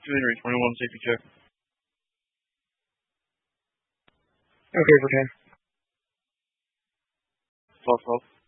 Henry, 21 safety check. Okay, for 10. 12, 12.